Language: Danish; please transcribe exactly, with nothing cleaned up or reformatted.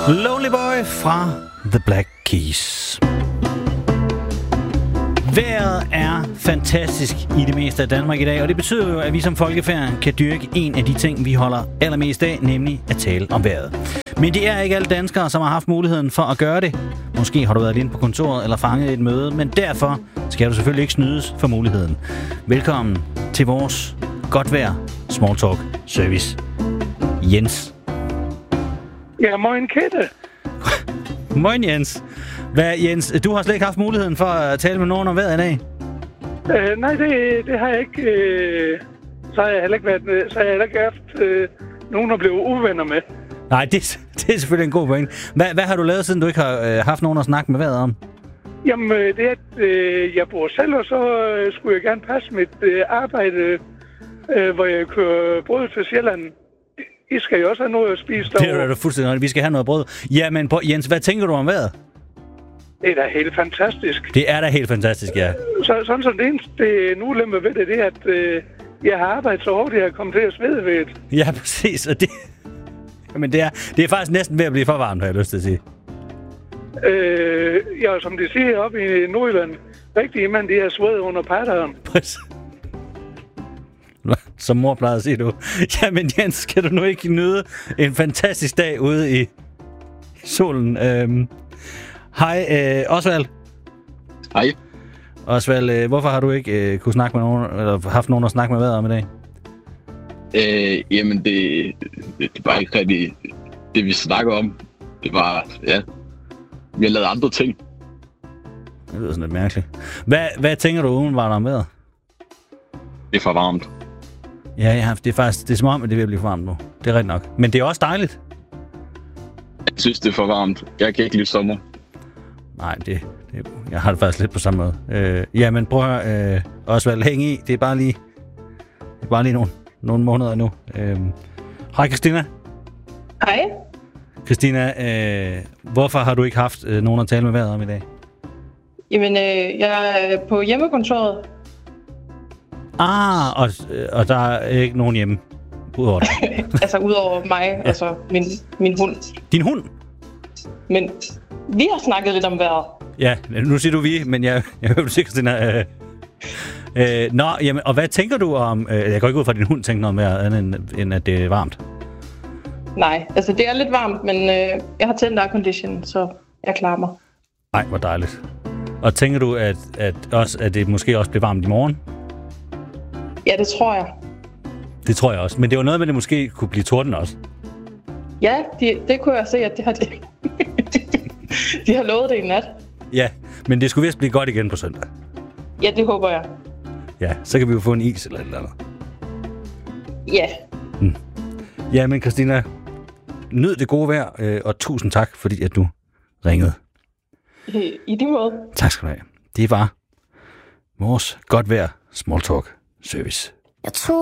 Lonely Boy fra The Black Keys. Vejret er fantastisk i det meste af Danmark i dag, og det betyder jo, at vi som folkefærd kan dyrke en af de ting, vi holder allermest af, nemlig at tale om vejret. Men det er ikke alle danskere, som har haft muligheden for at gøre det. Måske har du været alene på kontoret eller fanget et møde, men derfor skal du selvfølgelig ikke snydes for muligheden. Velkommen til vores godt vejr Small Talk Service. Jens. Ja, moin Kette. Moin Jens. Hvad, Jens, du har slet ikke haft muligheden for at tale med nogen om vejret i dag? Øh, nej, det, det har jeg ikke. Øh, så har jeg heller ikke, været, så har jeg heller ikke haft øh, nogen at blive uvenner med. Nej, det, det er selvfølgelig en god point. Hvad, hvad har du lavet, siden du ikke har øh, haft nogen at snakke med vejret om? Jamen, det er, at øh, jeg bor selv, og så øh, skulle jeg gerne passe mit øh, arbejde, øh, hvor jeg kører brød til Sjælland. I skal jo også have noget at spise derovre. Det er da fuldstændig. Vi skal have noget brød. Jamen, Jens, hvad tænker du om vejret? Det er da helt fantastisk. Det er da helt fantastisk, ja. Så, sådan som det eneste nu ulempe ved det, det er, at øh, jeg har arbejdet så hårdt, at jeg er kommet til at svede ved det. Ja, præcis. Og det, jamen, det, er, det er faktisk næsten ved at blive for varmt, har jeg lyst til at sige. Øh, ja, som de siger oppe i Nordjylland, rigtig mand, de har svedet under patteren. Præcis. Som mor plejede at sige, du. Jamen Jens, skal du nu ikke nyde en fantastisk dag ude i solen? Øhm, hej, øh, Osvald. Hej. Osvald, øh, hvorfor har du ikke øh, kunne snakke med nogen, eller haft nogen at snakke med vejret om i dag? Øh, jamen, det, det, det var ikke rigtig det, vi snakker om. Det var, ja, vi har lavet andre ting. Det lyder sådan lidt mærkeligt. Hvad, hvad tænker du umiddelbart om vejret? Det er for varmt. Ja, ja, det er faktisk, det er som om, at det vil blive for varmt nu. Det er rigtigt nok. Men det er også dejligt. Jeg synes, det er for varmt. Jeg kan ikke lide sommer. Nej, det, det jeg har det faktisk lidt på samme måde. Øh, ja, men prøv at høre, øh, Osvald, hæng i. Det er bare lige, det er bare lige nogle, nogle måneder nu. Øh, hej, Christina. Hej. Christina, øh, hvorfor har du ikke haft øh, nogen at tale med vejret om i dag? Jamen, øh, jeg er på hjemmekontoret. Ah, og, og der er ikke nogen hjemme udover dig. Altså udover mig, ja. Altså min, min hund. Din hund? Men vi har snakket lidt om vejret. Ja, nu siger du vi, men jeg, jeg hører du sikkert, Christina. Øh, øh, nå, jamen, og hvad tænker du om... Øh, jeg går ikke ud fra, at din hund tænker noget mere, andet end, end at det er varmt. Nej, altså det er lidt varmt, men øh, jeg har tændt aircondition, så jeg klarer mig. Nej, hvor dejligt. Og tænker du, at, at, også, at det måske også bliver varmt i morgen? Ja, det tror jeg. Det tror jeg også. Men det var noget med, at det måske kunne blive torden også. Ja, de, det kunne jeg se, at det har det. De har lovet det i nat. Ja, men det skulle vist blive godt igen på søndag. Ja, det håber jeg. Ja, så kan vi jo få en is eller et eller andet. Ja. Hmm. Ja, men Christina, nyd det gode vejr, øh, og tusind tak, fordi at du ringede. I, i de måde. Tak skal du have. Det var vores godt vejr Small Talk Service. Jeg tror